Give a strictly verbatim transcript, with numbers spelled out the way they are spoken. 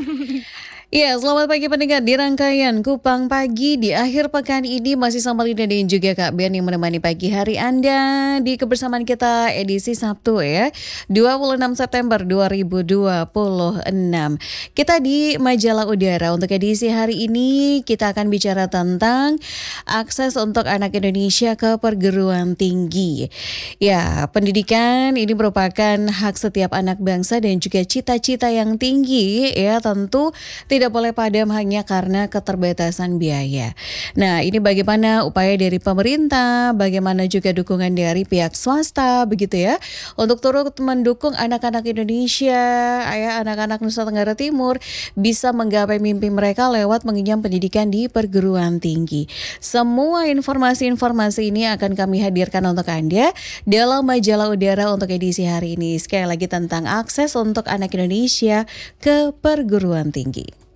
Iya, selamat pagi pendengar di rangkaian Kupang Pagi di akhir pekan ini masih sama Linda dan juga Kak Ben yang menemani pagi hari Anda di kebersamaan kita edisi Sabtu ya, dua puluh enam September dua ribu dua puluh enam. Kita di Majalah Udara untuk edisi hari ini kita akan bicara tentang akses untuk anak Indonesia ke perguruan tinggi. Ya, pendidikan ini merupakan hak setiap anak bangsa dan juga cita-cita yang tinggi ya, tentu tidak boleh padam hanya karena keterbatasan biaya. Nah, ini bagaimana upaya dari pemerintah, bagaimana juga dukungan dari pihak swasta, begitu ya, untuk turut mendukung anak-anak Indonesia, ya, anak-anak Nusa Tenggara Timur bisa menggapai mimpi mereka lewat mengenyam pendidikan di perguruan tinggi. Semua informasi-informasi ini akan kami hadirkan untuk Anda dalam Majalah Udara untuk edisi hari ini. Sekali lagi tentang akses untuk anak Indonesia ke perguruan tinggi.